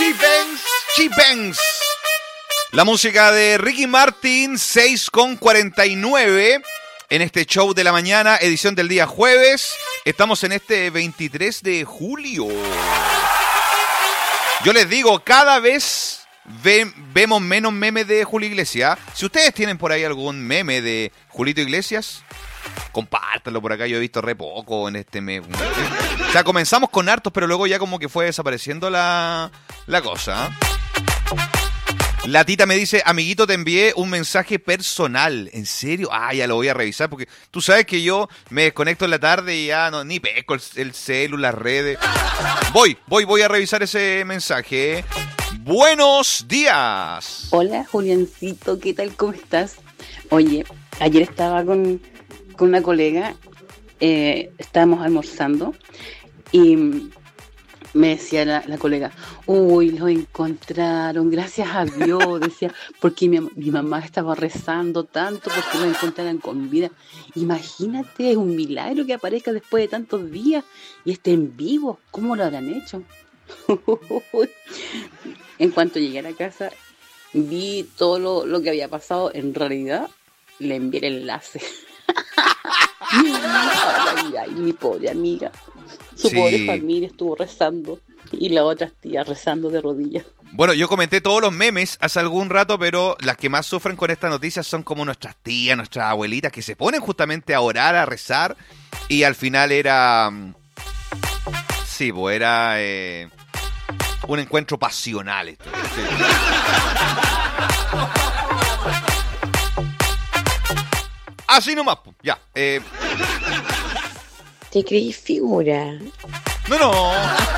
T-Benz. La música de Ricky Martin, 6:49 en este show de la mañana, edición del día jueves. Estamos en este 23 de julio. Yo les digo, cada vez vemos menos memes de Julio Iglesias. Si ustedes tienen por ahí algún meme de Julito Iglesias, compártanlo por acá. Yo he visto re poco en este meme. O sea, comenzamos con hartos, pero luego ya como que fue desapareciendo la cosa. La Tita me dice, amiguito, te envié un mensaje personal. ¿En serio? Ah, ya lo voy a revisar, porque tú sabes que yo me desconecto en la tarde y ya no, ni pesco el celu, las redes. Voy a revisar ese mensaje. Buenos días. Hola, Juliancito, ¿qué tal? ¿Cómo estás? Oye, ayer estaba con una colega, estábamos almorzando y me decía la colega, uy, lo encontraron, gracias a Dios, decía, porque mi mamá estaba rezando tanto porque lo encontraran con vida. Imagínate, es un milagro que aparezca después de tantos días y esté en vivo. ¿Cómo lo habrán hecho? En cuanto llegué a la casa, vi todo lo que había pasado. En realidad, le envié el enlace. Ay, mi pobre amiga. Su pobre familia estuvo rezando y la otra tía rezando de rodillas. Bueno, yo comenté todos los memes hace algún rato, pero las que más sufren con esta noticia son como nuestras tías, nuestras abuelitas, que se ponen justamente a orar, a rezar, y al final era... Sí, pues era un encuentro pasional. Esto. Sí. Así nomás, pues, ya. Te creí figura. No.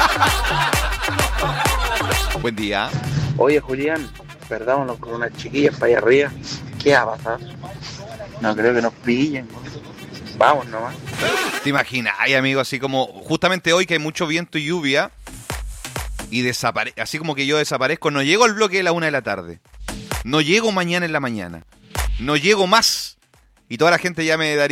Buen día. Oye, Julián, perdámonos con unas chiquillas para allá arriba. ¿Qué va a pasar? No creo que nos pillen. Vamos nomás. ¿Te imaginas, amigo? Así como justamente hoy que hay mucho viento y lluvia y así como que yo desaparezco, no llego al bloque de la 1 de la tarde. No llego mañana en la mañana. No llego más. Y toda la gente ya me daría